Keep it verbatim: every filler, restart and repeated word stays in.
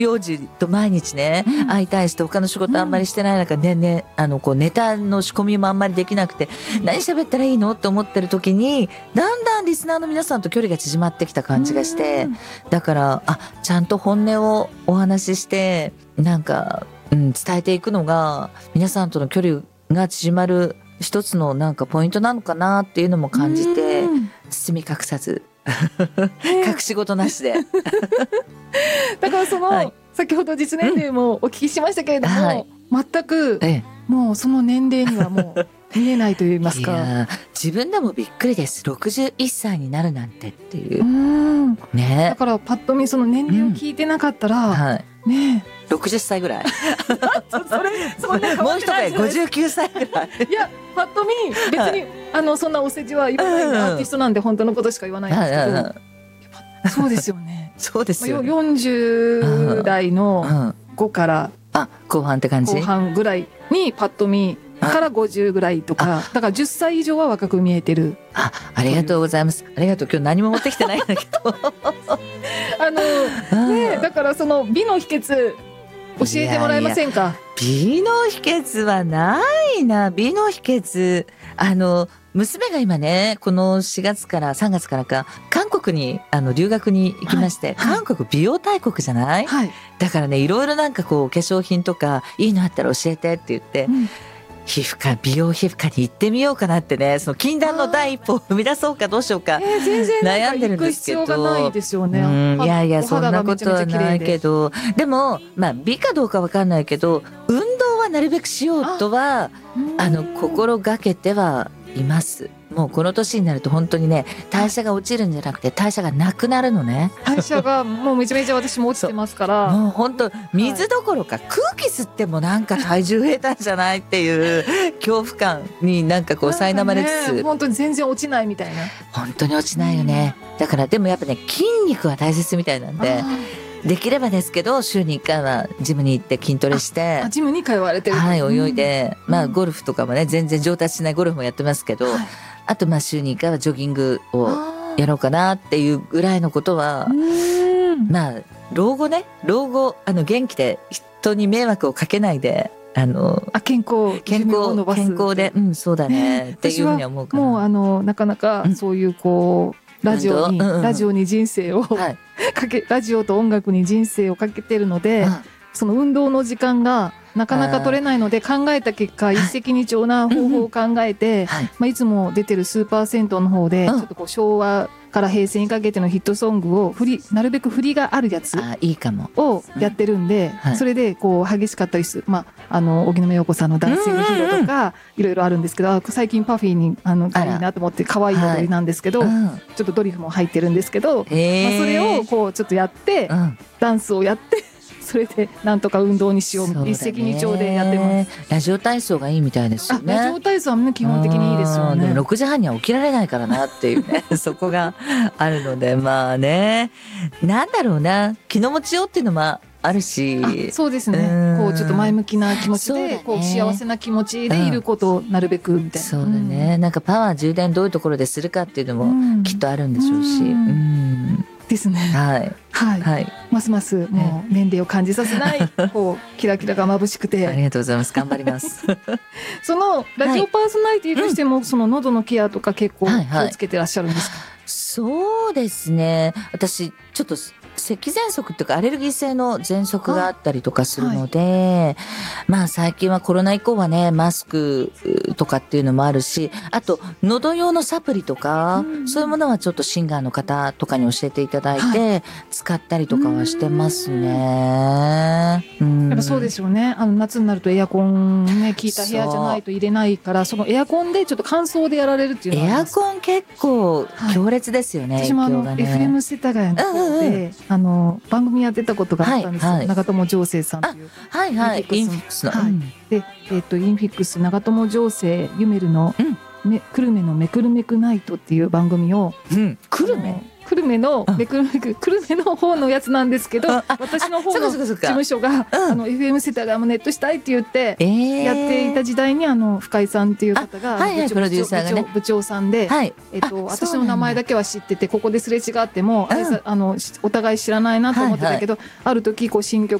幼児と毎日ね、 うん会いたいして他の仕事あんまりしてない中でね、あのこうネタの仕込みもあんまりできなくて、何喋ったらいいのって思ってる時にだんだんリスナーの皆さんと距離が縮まってきた感じがして、だからあちゃんと本音をお話ししてなんか、うん、伝えていくのが皆さんとの距離が縮まる一つのなんかポイントなのかなっていうのも感じて、包み隠さず隠し事なしでだからその、はい、先ほど実年齢もお聞きしましたけれども、はい、全く、ええ、もうその年齢にはもう見えないと言いますか。いや自分でもびっくりです。ろくじゅういっさいになるなんてっていう。 うん、 ね、 だからパッと見その年齢を聞いてなかったら、うんはい、ねろくじゅっさいぐらいそれそんなもう一回ごじゅうきゅうさいぐらいいやパッと見別に、はい、あのそんなお世辞は言わない、うん、アーティストなんで本当のことしか言わないんですけど、うんうん、そうですよねそうですよね。 よんじゅう代のごからあ後半って感じ。 後半ぐらいにパッと見からごじゅうぐらいとか、だからじゅっさい以上は若く見えてる。 あ、ありがとうございます。ありがとう。今日何も持ってきてないんだけどあのね、だからその美の秘訣教えてもらえませんか。いやいや美の秘訣はないな。美の秘訣、あの娘が今ねこのしがつからさんがつからか韓国にあの留学に行きまして、はい、韓国美容大国じゃない、はい、だからねいろいろなんかこう化粧品とかいいのあったら教えてって言って、うん、皮膚科美容皮膚科に行ってみようかなってね、その禁断の第一歩を踏み出そうかどうしようか悩んでるんですけど、 えー、全然なんか行く必要がないですよね。 うん、いやいやそんなことはないけど、でもまあ美かどうかわかんないけど運動はなるべくしようとはあの心がけてはいます。もうこの年になると本当にね代謝が落ちるんじゃなくて代謝がなくなるのね。 代謝がもうめちゃめちゃ私も落ちてますからもう本当水どころか空気吸ってもなんか体重増えたんじゃないっていう恐怖感になんかこう苛まれつつ、 ね、本当に全然落ちないみたいな。 本当に落ちないよね、うん、だからでもやっぱね筋肉は大切みたいなんでできればですけど週にいっかいはジムに行って筋トレしてジムに通われてる、 はい、泳いで、うん、まあゴルフとかもね全然上達しないゴルフもやってますけど、はい、あとまあ週にいっかいはジョギングをやろうかなっていうぐらいのことはまあ老後ね老後あの元気で人に迷惑をかけないであのあ健康健康健康でうんそうだね、ねっていうふうに思うからもうあのなかなかそういうこう、うんラジオに、うんうん、ラジオに人生を、はい、かけラジオと音楽に人生をかけてるので、うん、その運動の時間がなかなか取れないので考えた結果一石二鳥な方法を考えて、はいまあ、いつも出てるスーパー銭湯の方で、うん、ちょっとこう昭和から平成にかけてのヒットソングを振りなるべく振りがあるやつをやってるんで、うんはい、それでこう激しかったりする、まあ、あの荻野目洋子さんのダンシングヒーローとかいろいろあるんですけど、最近パフィーにあのいいなと思って可愛い踊りなんですけど、はいうん、ちょっとドリフも入ってるんですけど、まあ、それをこうちょっとやって、うん、ダンスをやってそれでなんとか運動にしよう一石二鳥でやってます。 ラジオ体操がいいみたいですよね。 ラジオ体操は、ね、基本的にいいですよね。 でもろくじはんには起きられないからなっていうねそこがあるのでまあねなんだろうな気の持ちようっていうのもあるし、 そうですねこうちょっと前向きな気持ちで、ね、こう幸せな気持ちでいることをなるべくみたいな、 うん、そうだね、うん、なんかパワー充電どういうところでするかっていうのもきっとあるんでしょうし、うんうんですね。 はい、 はいはい、ますますもう年齢を感じさせない、ね、こうキラキラが眩しくてありがとうございます。頑張りますそのラジオパーソナリティとしても、はい、その喉のケアとか結構気をつけてらっしゃるんですか。はいはい、 そうですね、私ちょっと咳喘息っていうかアレルギー性の喘息があったりとかするので、はい、まあ最近はコロナ以降はねマスクとかっていうのもあるし、あと喉用のサプリとか、うん、そういうものはちょっとシンガーの方とかに教えていただいて、はい、使ったりとかはしてますね。うん、 やっぱそうですよね。あの夏になるとエアコンね効いた部屋じゃないと入れないから、そのエアコンでちょっと乾燥でやられるっていうのはエアコン結構強烈ですよね。はい、 私もあの、ね、エフエム 世田谷の方で、うんうんうんあの番組やってたことがあったんですよ、はいはい、長友情勢さんというはいはいインフィックスの、はい、 で、えー、とインフィックス長友情勢ユメルの、うん、め久留米のめくるめくナイトっていう番組を、 うん、久留米久留米のめくるめく久留米の方のやつなんですけど、私の方の事務所があの エフエム 世田谷もネットしたいって言ってやっていた時代に、あの深井さんっていう方がプロデューサーがね部長さんで、えっと私の名前だけは知ってて、ここですれ違ってもあれさあのお互い知らないなと思ってたけど、ある時こう新曲